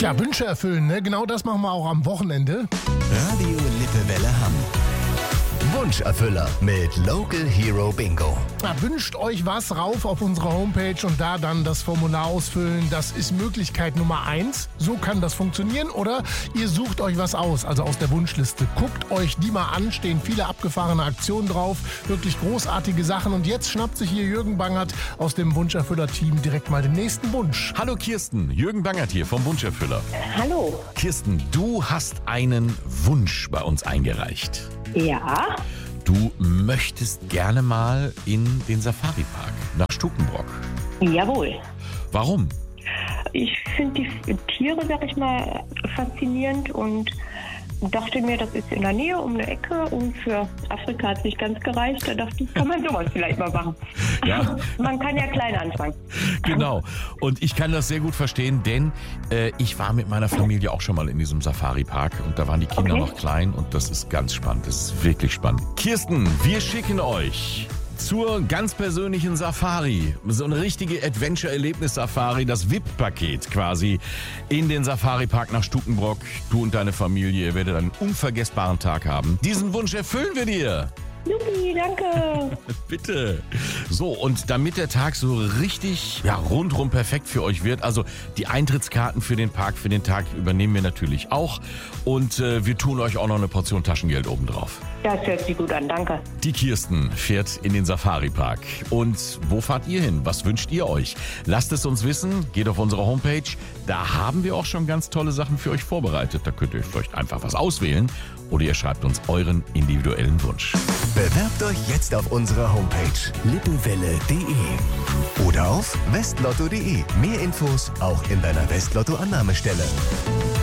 Klar, Wünsche erfüllen, ne? Genau das machen wir auch am Wochenende. Radio Lippewelle Hamm. Wunscherfüller mit Local Hero Bingo. Ja, wünscht euch was, rauf auf unsere Homepage und da dann das Formular ausfüllen. Das ist Möglichkeit Nummer 1. So kann das funktionieren. Oder ihr sucht euch was aus, also aus der Wunschliste. Guckt euch die mal an, stehen viele abgefahrene Aktionen drauf. Wirklich großartige Sachen. Und jetzt schnappt sich hier Jürgen Bangert aus dem Wunscherfüller-Team direkt mal den nächsten Wunsch. Hallo Kirsten, Jürgen Bangert hier vom Wunscherfüller. Hallo. Kirsten, du hast einen Wunsch bei uns eingereicht. Ja, Du möchtest gerne mal in den Safari-Park nach Stukenbrock. jawohl. Warum? Ich finde die Tiere, sag ich mal, faszinierend und dachte mir, das ist in der Nähe um eine Ecke und für Afrika hat es nicht ganz gereicht. Da dachte ich, kann man sowas vielleicht mal machen. Ja. Man kann ja klein anfangen. Genau. Und ich kann das sehr gut verstehen, denn ich war mit meiner Familie auch schon mal in diesem Safari-Park und da waren die Kinder Okay. noch klein und das ist ganz spannend. Das ist wirklich spannend. Kirsten, wir schicken euch zur ganz persönlichen Safari, so eine richtige Adventure-Erlebnis-Safari, das VIP-Paket quasi in den Safari-Park nach Stukenbrock. Du und deine Familie, ihr werdet einen unvergessbaren Tag haben. Diesen Wunsch erfüllen wir dir. Juppie, danke. Bitte. So, und damit der Tag so richtig, ja, rundrum perfekt für euch wird, also die Eintrittskarten für den Park, für den Tag übernehmen wir natürlich auch. Und wir tun euch auch noch eine Portion Taschengeld obendrauf. Das hört sich gut an, danke. Die Kirsten fährt in den Safari-Park. Und wo fahrt ihr hin? Was wünscht ihr euch? Lasst es uns wissen. Geht auf unsere Homepage. Da haben wir auch schon ganz tolle Sachen für euch vorbereitet. Da könnt ihr euch vielleicht einfach was auswählen. Oder ihr schreibt uns euren individuellen Wunsch. Bewerbt euch jetzt auf unserer Homepage lippewelle.de oder auf westlotto.de. Mehr Infos auch in deiner Westlotto-Annahmestelle.